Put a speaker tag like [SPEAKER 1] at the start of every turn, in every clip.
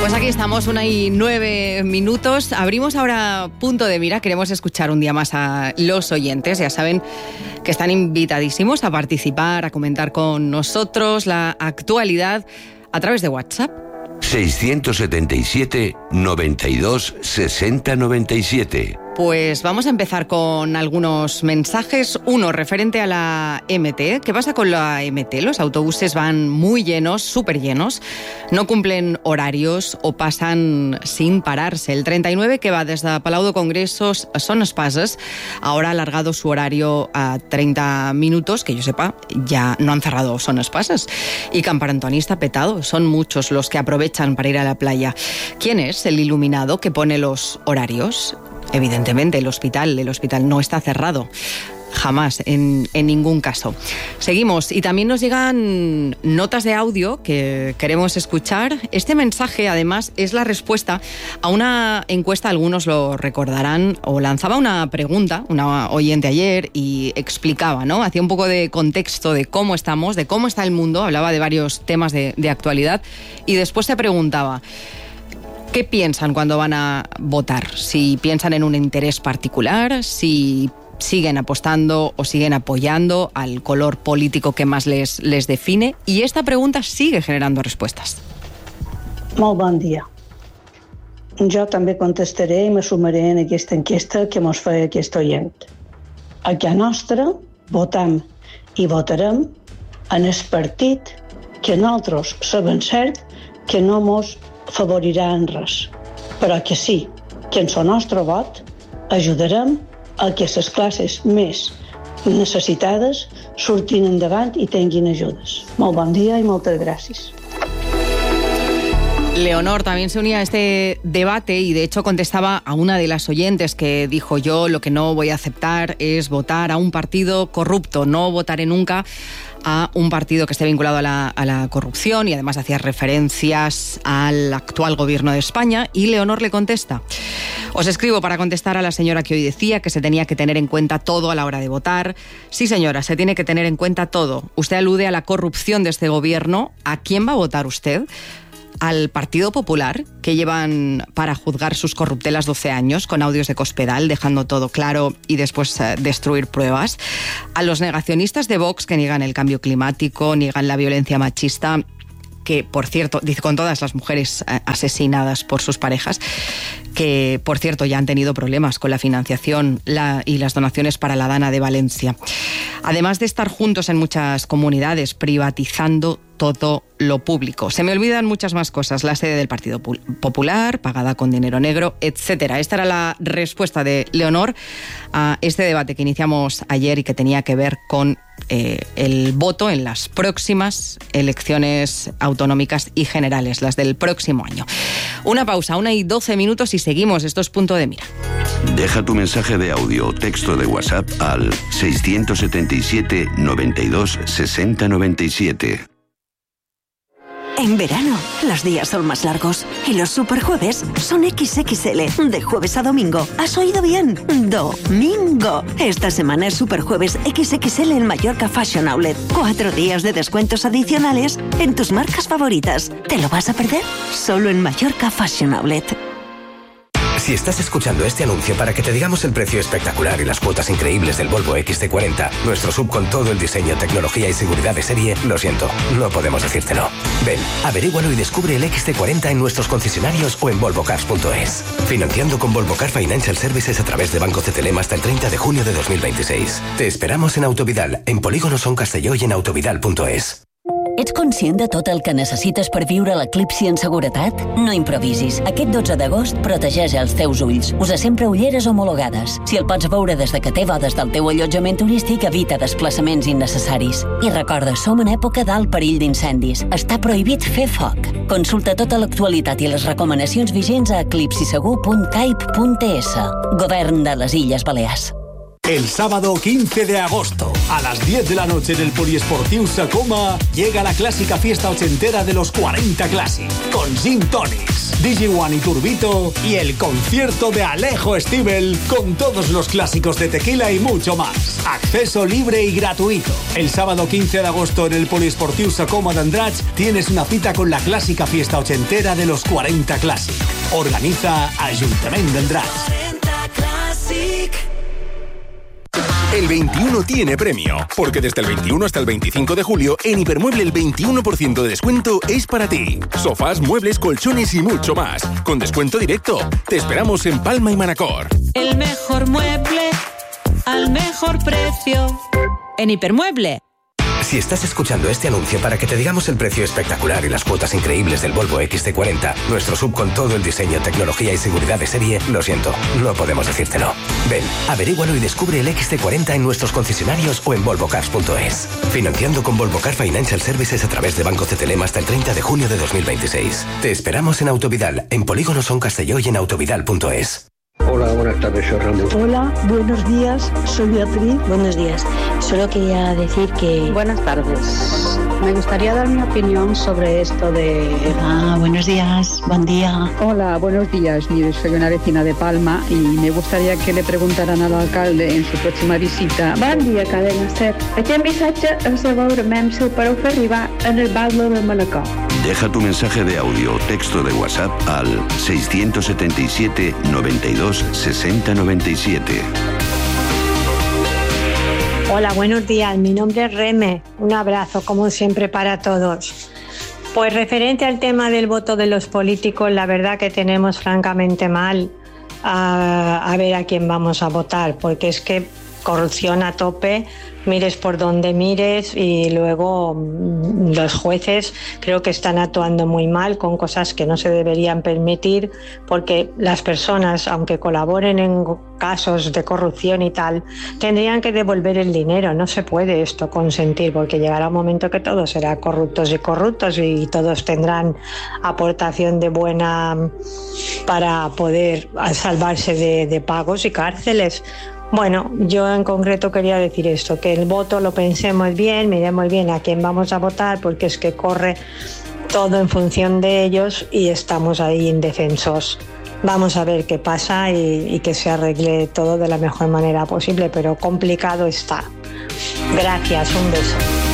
[SPEAKER 1] Pues aquí estamos, 1:09. Abrimos ahora Punto de Mira. Queremos escuchar un día más a los oyentes. Ya saben que están invitadísimos a participar, a comentar con nosotros la actualidad a través de WhatsApp.
[SPEAKER 2] 677 92 60 97.
[SPEAKER 1] Pues vamos a empezar con algunos mensajes. Uno, referente a la MT. ¿Qué pasa con la MT? Los autobuses van muy llenos, súper llenos, no cumplen horarios o pasan sin pararse. El 39, que va desde Palau de Congresos a Son Espases, ahora ha alargado su horario a 30 minutos, que yo sepa, ya no han cerrado Son Espases. Y Campar Antoni está petado, son muchos los que aprovechan para ir a la playa. ¿Quién es el iluminado que pone los horarios? Evidentemente, el hospital no está cerrado. Jamás, en ningún caso. Seguimos, y también nos llegan notas de audio que queremos escuchar. Este mensaje, además, es la respuesta a una encuesta, algunos lo recordarán, o lanzaba una pregunta, una oyente ayer, y explicaba, ¿no? Hacía un poco de contexto de cómo estamos, de cómo está el mundo, hablaba de varios temas de actualidad, y después se preguntaba: ¿qué piensan cuando van a votar? Si piensan en un interés particular, si siguen apostando o siguen apoyando al color político que más les define. Y esta pregunta sigue generando respuestas.
[SPEAKER 3] Molt bon dia. Jo també contestaré i me sumaré en aquesta enquesta que mos feia aquest oient. A casa nostra votam i votarem en el partit que nosaltres sabem cert que no mos favorirà en res, però que sí, que en el nostre vot ajudarem a que les classes més necessitades surtin endavant i tinguin ajudes. Molt bon dia i moltes gràcies.
[SPEAKER 1] Leonor también se unía a este debate y de hecho contestaba a una de las oyentes que dijo: yo lo que no voy a aceptar es votar a un partido corrupto, no votaré nunca a un partido que esté vinculado a la corrupción, y además hacía referencias al actual gobierno de España. Y Leonor le contesta: os escribo para contestar a la señora que hoy decía que se tenía que tener en cuenta todo a la hora de votar. Sí, señora, se tiene que tener en cuenta todo. Usted alude a la corrupción de este gobierno. ¿A quién va a votar usted? ¿Al Partido Popular, que llevan para juzgar sus corruptelas 12 años con audios de Cospedal, dejando todo claro y después destruir pruebas? ¿A los negacionistas de Vox, que niegan el cambio climático, niegan la violencia machista, que, por cierto, dice, con todas las mujeres asesinadas por sus parejas, que, por cierto, ya han tenido problemas con la financiación y las donaciones para la Dana de Valencia? Además de estar juntos en muchas comunidades, privatizando todo lo público. Se me olvidan muchas más cosas. La sede del Partido Popular, pagada con dinero negro, etcétera. Esta era la respuesta de Leonor a este debate que iniciamos ayer y que tenía que ver con el voto en las próximas elecciones autonómicas y generales, las del próximo año. Una pausa, 1:12, y seguimos. Esto es Punto de Mira.
[SPEAKER 2] Deja tu mensaje de audio o texto de WhatsApp al 677 92 60 97.
[SPEAKER 4] En verano, los días son más largos y los superjueves son XXL, de jueves a domingo. ¿Has oído bien? ¡Domingo! Esta semana es Superjueves XXL en Mallorca Fashion Outlet. 4 días de descuentos adicionales en tus marcas favoritas. ¿Te lo vas a perder? Solo en Mallorca Fashion Outlet.
[SPEAKER 5] Si estás escuchando este anuncio para que te digamos el precio espectacular y las cuotas increíbles del Volvo XC40, nuestro SUV con todo el diseño, tecnología y seguridad de serie, lo siento, no podemos decírtelo. Ven, averígualo y descubre el XC40 en nuestros concesionarios o en volvocars.es. Financiando con Volvo Car Financial Services a través de Banco CTLM hasta el 30 de junio de 2026. Te esperamos en Autovidal, en Polígono Son Castelló y en autovidal.es.
[SPEAKER 6] Ets conscient de tot el que necessites per viure l'eclipsi en seguretat? No improvisis. Aquest 12 d'agost protegeix els teus ulls. Usa sempre ulleres homologades. Si el pots veure des de que té bodes del teu allotjament turístic, evita desplaçaments innecessaris. I recorda, som en època d'alt perill d'incendis. Està prohibit fer foc. Consulta tota l'actualitat i les recomanacions vigents a eclipsisegur.caip.es. Govern de les Illes Balears.
[SPEAKER 7] El sábado 15 de agosto, a las 10 de la noche en el Poliesportiu Sacoma, llega la clásica fiesta ochentera de los 40 Classic, con Gin Tonics, DJ1 y Turbito, y el concierto de Alejo Stivel, con todos los clásicos de tequila y mucho más. Acceso libre y gratuito. El sábado 15 de agosto en el Poliesportiu Sacoma de Andratx tienes una cita con la clásica fiesta ochentera de los 40 Classic. Organiza Ayuntamiento de Andratx.
[SPEAKER 5] El 21 tiene premio, porque desde el 21 hasta el 25 de julio, en Hipermueble el 21% de descuento es para ti. Sofás, muebles, colchones y mucho más, con descuento directo. Te esperamos en Palma y Manacor.
[SPEAKER 8] El mejor mueble al mejor precio en Hipermueble.
[SPEAKER 5] Si estás escuchando este anuncio para que te digamos el precio espectacular y las cuotas increíbles del Volvo XC40, nuestro SUV con todo el diseño, tecnología y seguridad de serie, lo siento, no podemos decírtelo. Ven, averígualo y descubre el XC40 en nuestros concesionarios o en volvocars.es. Financiando con Volvo Car Financial Services a través de Banco CTLM hasta el 30 de junio de 2026. Te esperamos en Autovidal, en Polígono Son Castelló y en autovidal.es.
[SPEAKER 9] Hola, buenas tardes, soy Ramón.
[SPEAKER 3] Hola, buenos días, soy Beatriz.
[SPEAKER 10] Buenos días. Solo quería decir que...
[SPEAKER 3] Buenas tardes. Me gustaría dar mi opinión sobre esto de...
[SPEAKER 10] buenos días, buen día.
[SPEAKER 3] Hola, buenos días. Mire, soy una vecina de Palma y me gustaría que le preguntaran al alcalde en su próxima visita.
[SPEAKER 11] Bon dia, cadena SER. Aquest missatge es de veure si el podeu fer arribar en el Baldo de Manacor.
[SPEAKER 2] Deja tu mensaje de audio o texto de WhatsApp al 677 92 60 97.
[SPEAKER 12] Hola, buenos días. Mi nombre es Reme. Un abrazo, como siempre, para todos. Pues referente al tema del voto de los políticos, la verdad que tenemos francamente mal a ver a quién vamos a votar, porque es que corrupción a tope, mires por donde mires, y luego los jueces creo que están actuando muy mal con cosas que no se deberían permitir, porque las personas, aunque colaboren en casos de corrupción y tal, tendrían que devolver el dinero. No se puede esto consentir, porque llegará un momento que todos serán corruptos y todos tendrán aportación de buena para poder salvarse de pagos y cárceles. Bueno, yo en concreto quería decir esto, que el voto lo pensemos bien, miremos bien a quién vamos a votar, porque es que corre todo en función de ellos y estamos ahí indefensos. Vamos a ver qué pasa y que se arregle todo de la mejor manera posible, pero complicado está. Gracias, un beso.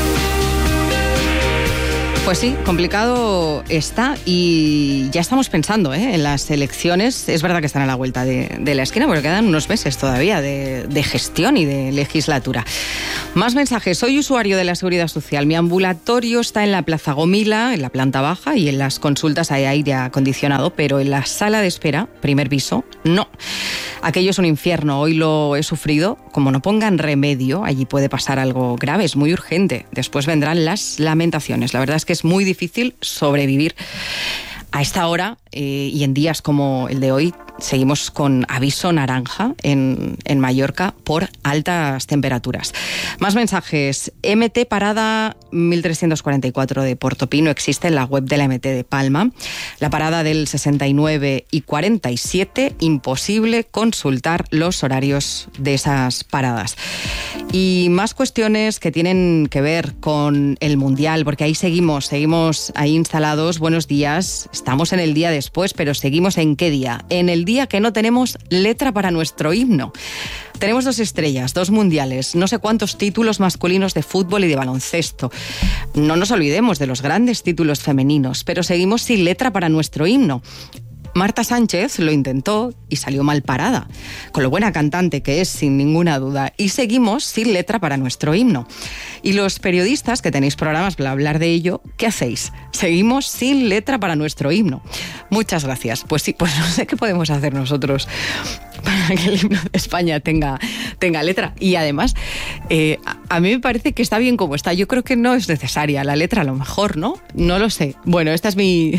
[SPEAKER 1] Pues sí, complicado está, y ya estamos pensando en las elecciones. Es verdad que están a la vuelta de la esquina, porque quedan unos meses todavía de gestión y de legislatura. Más mensajes. Soy usuario de la Seguridad Social. Mi ambulatorio está en la Plaza Gomila, en la planta baja, y en las consultas hay aire acondicionado, pero en la sala de espera, primer piso, no. Aquello es un infierno. Hoy lo he sufrido. Como no pongan remedio, allí puede pasar algo grave. Es muy urgente. Después vendrán las lamentaciones. La verdad es que es muy difícil sobrevivir a esta hora, y en días como el de hoy seguimos con aviso naranja en Mallorca por altas temperaturas. Más mensajes. MT parada 1344 de Portopino existe en la web de la MT de Palma. La parada del 69 y 47, imposible consultar los horarios de esas paradas. Y más cuestiones que tienen que ver con el Mundial, porque ahí seguimos ahí instalados. Buenos días. Estamos en el día después, pero seguimos ¿en qué día? En el día que no tenemos letra para nuestro himno. Tenemos 2 estrellas, 2 mundiales, no sé cuántos títulos masculinos de fútbol y de baloncesto. No nos olvidemos de los grandes títulos femeninos, pero seguimos sin letra para nuestro himno. Marta Sánchez lo intentó y salió mal parada, con lo buena cantante que es, sin ninguna duda. Y seguimos sin letra para nuestro himno. Y los periodistas que tenéis programas para hablar de ello, ¿qué hacéis? Seguimos sin letra para nuestro himno. Muchas gracias. Pues sí, pues no sé qué podemos hacer nosotros para que el himno de España tenga letra. Y además, a mí me parece que está bien como está. Yo creo que no es necesaria la letra, a lo mejor, ¿no? No lo sé. Bueno, esta es mi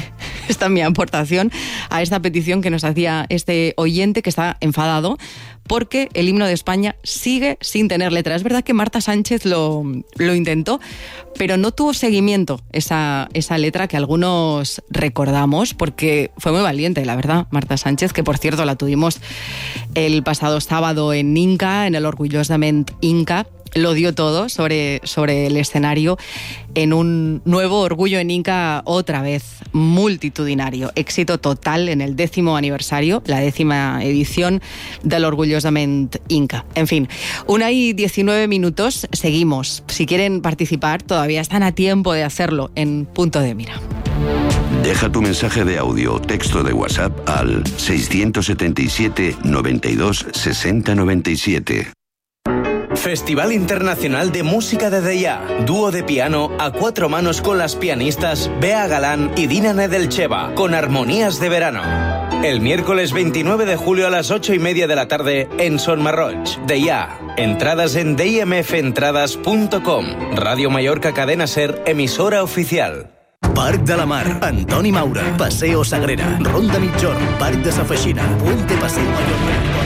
[SPEAKER 1] Esta es mi aportación a esta petición que nos hacía este oyente, que está enfadado porque el himno de España sigue sin tener letra. Es verdad que Marta Sánchez lo intentó, pero no tuvo seguimiento esa letra que algunos recordamos, porque fue muy valiente, la verdad, Marta Sánchez, que por cierto la tuvimos el pasado sábado en Inca, en el Orgullosament Inca. Lo dio todo sobre el escenario en un nuevo Orgullo en Inca, otra vez multitudinario. Éxito total en el 10º aniversario, la 10ª edición del Orgullosament Inca. En fin, 1:19. Seguimos. Si quieren participar, todavía están a tiempo de hacerlo en Punto de Mira.
[SPEAKER 2] Deja tu mensaje de audio o texto de WhatsApp al 677 92 60 97.
[SPEAKER 13] Festival Internacional de Música de Deià. Dúo de piano a 4 manos con las pianistas Bea Galán y Dina Nedelcheva, con armonías de verano. El miércoles 29 de julio a las 8:30 de la tarde en Son Marroig, Deià. Entradas en dimfentrades.com. Radio Mallorca Cadena Ser, emisora oficial.
[SPEAKER 14] Parc de la Mar, Antoni Maura, Paseo Sagrera, Ronda Mitjorn, Parc de Sa Feixina, Puente Paseo Mallorca.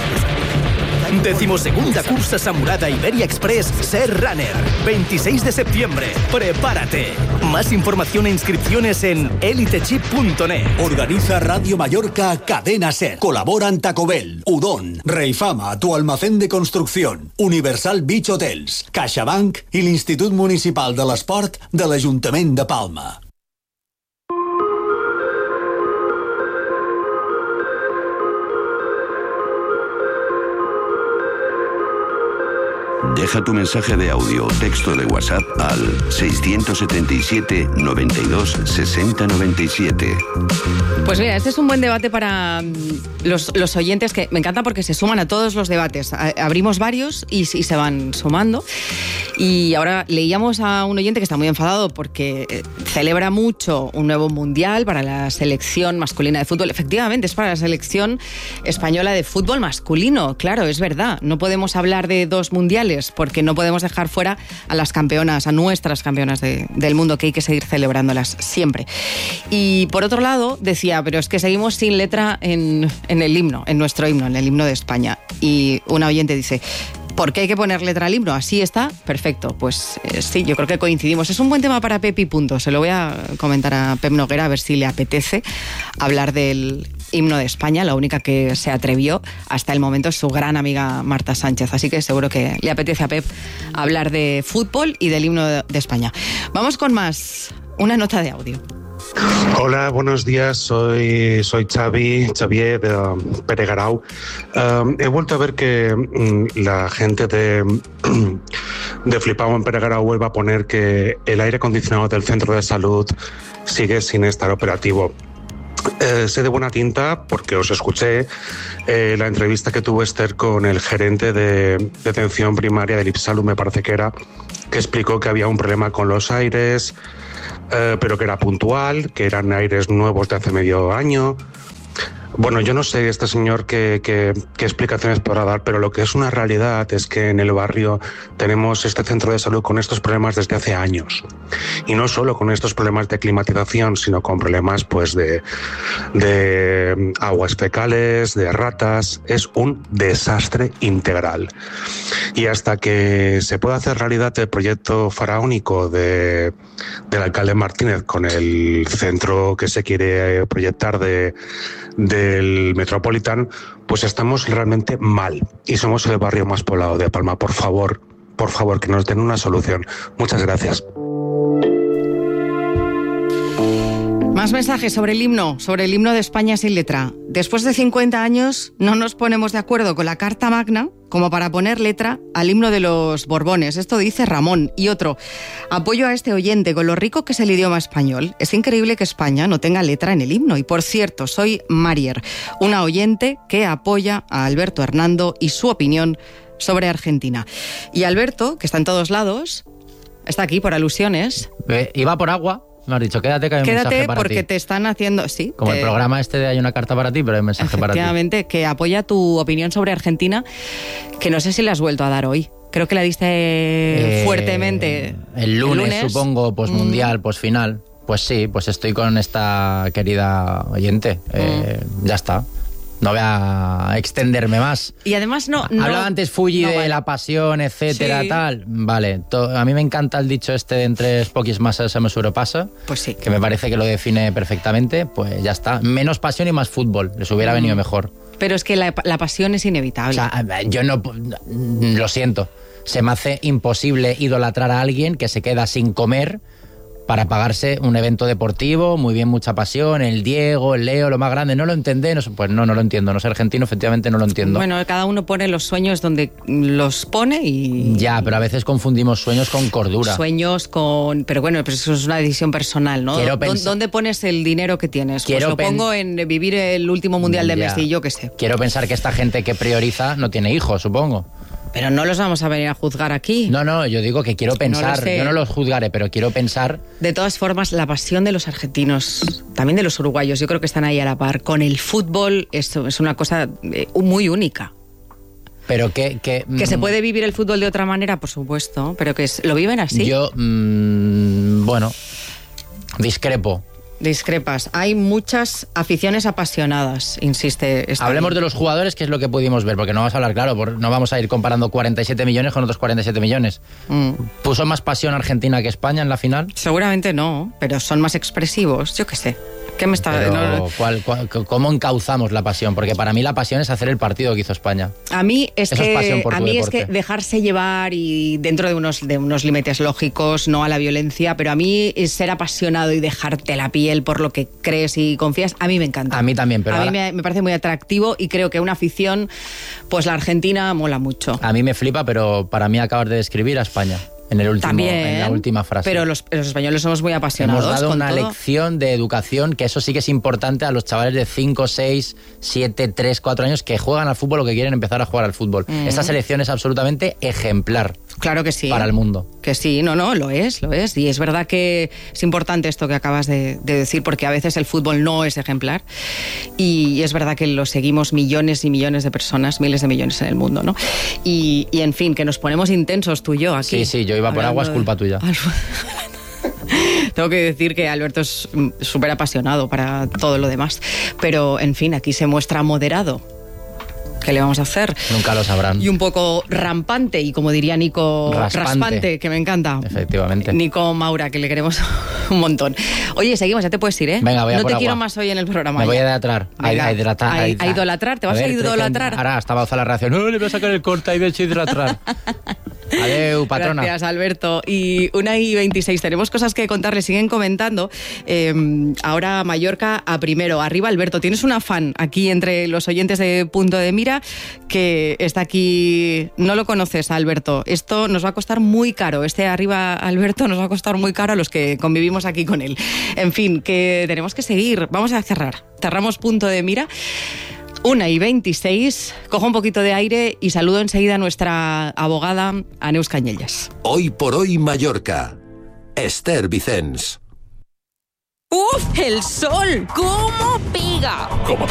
[SPEAKER 14] 12ª cursa Samurada Iberia Express Ser Runner, 26 de septiembre. ¡Prepárate! Más información e inscripciones en elitechip.net.
[SPEAKER 7] Organiza Radio Mallorca Cadena Ser. Colaboran Taco Bell, Udon, Reifama, tu almacén de construcción, Universal Beach Hotels, CaixaBank i l'Institut Municipal de l'Esport de l'Ajuntament de Palma.
[SPEAKER 2] Deja tu mensaje de audio o texto de WhatsApp al 677 92 60 97.
[SPEAKER 1] Pues mira, este es un buen debate para los oyentes, que me encanta porque se suman a todos los debates. Abrimos varios y se van sumando. Y ahora leíamos a un oyente que está muy enfadado porque celebra mucho un nuevo mundial para la selección masculina de fútbol. Efectivamente, es para la selección española de fútbol masculino. Claro, es verdad. No podemos hablar de 2 mundiales porque no podemos dejar fuera a las campeonas, a nuestras campeonas del mundo, que hay que seguir celebrándolas siempre. Y por otro lado, decía, pero es que seguimos sin letra en el himno, en nuestro himno, en el himno de España. Y una oyente dice, ¿por qué hay que poner letra al himno? Así está, perfecto. Pues sí, yo creo que coincidimos. Es un buen tema para Pep y punto. Se lo voy a comentar a Pep Noguera a ver si le apetece hablar del himno de España. La única que se atrevió hasta el momento es su gran amiga Marta Sánchez. Así que seguro que le apetece a Pep hablar de fútbol y del himno de España. Vamos con más. Una nota de audio.
[SPEAKER 15] Hola, buenos días. Soy Xavier de Peregarau. He vuelto a ver que la gente de Flipao en Peregarau vuelve a poner que el aire acondicionado del centro de salud sigue sin estar operativo. Sé de buena tinta porque os escuché la entrevista que tuvo Esther con el gerente de atención primaria del IPSalud, me parece que era, que explicó que había un problema con los aires, pero que era puntual, que eran aires nuevos de hace medio año. Bueno, yo no sé este señor qué explicaciones podrá dar, pero lo que es una realidad es que en el barrio tenemos este centro de salud con estos problemas desde hace años. Y no solo con estos problemas de climatización, sino con problemas pues de aguas fecales, de ratas. Es un desastre integral. Y hasta que se pueda hacer realidad el proyecto faraónico del alcalde Martínez con el centro que se quiere proyectar del Metropolitan, pues estamos realmente mal y somos el barrio más poblado de Palma. Por favor, que nos den una solución. Muchas gracias.
[SPEAKER 1] Más mensajes sobre el himno de España sin letra. Después de 50 años no nos ponemos de acuerdo con la Carta Magna como para poner letra al himno de los Borbones. Esto dice Ramón. Y otro, apoyo a este oyente con lo rico que es el idioma español. Es increíble que España no tenga letra en el himno. Y por cierto, soy Marier, una oyente que apoya a Alberto Hernando y su opinión sobre Argentina. Y Alberto, que está en todos lados, está aquí por alusiones.
[SPEAKER 16] Iba por agua. Me has dicho, quédate que hay un mensaje para ti.
[SPEAKER 1] Quédate porque te están haciendo... Sí.
[SPEAKER 16] Como el programa este de Hay una carta para ti, pero hay un mensaje para ti.
[SPEAKER 1] Efectivamente, que apoya tu opinión sobre Argentina, que no sé si la has vuelto a dar hoy. Creo que la diste fuertemente.
[SPEAKER 16] El lunes, supongo, posmundial, posfinal. Pues sí, pues estoy con esta querida oyente. Ya está. No voy a extenderme más.
[SPEAKER 1] Y además no...
[SPEAKER 16] Hablaba antes Fuji de la pasión, etcétera, tal. Vale, a mí me encanta el dicho este de entre poquis masas se me sobrepasa.
[SPEAKER 1] Pues sí.
[SPEAKER 16] Que me parece que lo define perfectamente. Pues ya está. Menos pasión y más fútbol. Les hubiera venido mejor.
[SPEAKER 1] Pero es que la pasión es inevitable.
[SPEAKER 16] O sea, yo no... Lo siento. Se me hace imposible idolatrar a alguien que se queda sin comer para pagarse un evento deportivo, muy bien, mucha pasión, el Diego, el Leo, lo más grande, no lo entendé, pues no lo entiendo, no soy argentino, efectivamente no lo entiendo.
[SPEAKER 1] Bueno, cada uno pone los sueños donde los pone y...
[SPEAKER 16] Ya, pero a veces confundimos sueños con cordura.
[SPEAKER 1] Sueños con... Pero bueno, pues eso es una decisión personal, ¿no? ¿Dónde pones el dinero que tienes? Pues lo pongo en vivir el último mundial de Messi, yo qué sé.
[SPEAKER 16] Quiero pensar que esta gente que prioriza no tiene hijos, supongo.
[SPEAKER 1] Pero no los vamos a venir a juzgar aquí.
[SPEAKER 16] No, yo digo que quiero pensar, yo no los juzgaré, pero quiero pensar...
[SPEAKER 1] De todas formas, la pasión de los argentinos, también de los uruguayos, yo creo que están ahí a la par. Con el fútbol, esto es una cosa muy única.
[SPEAKER 16] Pero que
[SPEAKER 1] se puede vivir el fútbol de otra manera, por supuesto, pero que lo viven así.
[SPEAKER 16] Yo, bueno, discrepo.
[SPEAKER 1] Discrepas. Hay muchas aficiones apasionadas, insiste.
[SPEAKER 16] Hablemos de los jugadores, que es lo que pudimos ver, porque no vamos a hablar, claro, no vamos a ir comparando 47 millones con otros 47 millones. ¿Puso más pasión Argentina que España en la final?
[SPEAKER 1] Seguramente no, pero son más expresivos, yo qué sé. ¿Qué me está...
[SPEAKER 16] ¿Cómo encauzamos la pasión? Porque para mí la pasión es hacer el partido que hizo España.
[SPEAKER 1] A mí es que dejarse llevar y dentro de unos límites lógicos, no a la violencia, pero a mí ser apasionado y dejarte la piel por lo que crees y confías, a mí me encanta.
[SPEAKER 16] A mí también, pero...
[SPEAKER 1] A mí me parece muy atractivo y creo que una afición, pues la Argentina mola mucho.
[SPEAKER 16] A mí me flipa, pero para mí acabas de describir a España. En la última frase.
[SPEAKER 1] Pero los españoles somos muy apasionados.
[SPEAKER 16] Hemos dado una
[SPEAKER 1] todo.
[SPEAKER 16] lección de educación, que eso sí que es importante a los chavales de 5, 6, 7, 3, 4 años que juegan al fútbol o que quieren empezar a jugar al fútbol. Esta selección es absolutamente ejemplar.
[SPEAKER 1] Claro que sí.
[SPEAKER 16] Para el mundo.
[SPEAKER 1] Que sí, no, lo es. Y es verdad que es importante esto que acabas de decir, porque a veces el fútbol no es ejemplar. Y es verdad que lo seguimos millones y millones de personas, miles de millones en el mundo, ¿no? Y en fin, que nos ponemos intensos tú y yo aquí.
[SPEAKER 16] Sí, yo iba por agua, es culpa tuya.
[SPEAKER 1] Tengo que decir que Alberto es súper apasionado para todo lo demás. Pero, en fin, aquí se muestra moderado. ¿Qué le vamos a hacer?
[SPEAKER 16] Nunca lo sabrán.
[SPEAKER 1] Y un poco rampante, y como diría Nico, raspante, que me encanta.
[SPEAKER 16] Efectivamente.
[SPEAKER 1] Nico Maura, que le queremos un montón. Oye, seguimos, ya te puedes ir, ¿eh?
[SPEAKER 16] Venga, voy a
[SPEAKER 1] No
[SPEAKER 16] por
[SPEAKER 1] te
[SPEAKER 16] agua.
[SPEAKER 1] quiero más hoy en el programa.
[SPEAKER 16] Me voy a idolatrar. A
[SPEAKER 1] idolatrar, ¿te vas a idolatrar?
[SPEAKER 16] Ahora hasta va a la reacción. No, le voy a sacar el corta y voy a idolatrar. Adeu, patrona.
[SPEAKER 1] Gracias, Alberto. Y 1:26, tenemos cosas que contarles, siguen comentando. Ahora Mallorca a primero. Arriba, Alberto, tienes una fan aquí entre los oyentes de Punto de Mira que está aquí. No lo conoces, Alberto. Esto nos va a costar muy caro. Arriba, Alberto, nos va a costar muy caro a los que convivimos aquí con él. En fin, que tenemos que seguir. Vamos a cerrar. Cerramos Punto de Mira. 1:26, cojo un poquito de aire y saludo enseguida a nuestra abogada, a Neus Cañellas.
[SPEAKER 2] Hoy por hoy Mallorca. Esther Vicens.
[SPEAKER 8] ¡Uf! ¡El sol! ¿Cómo pega?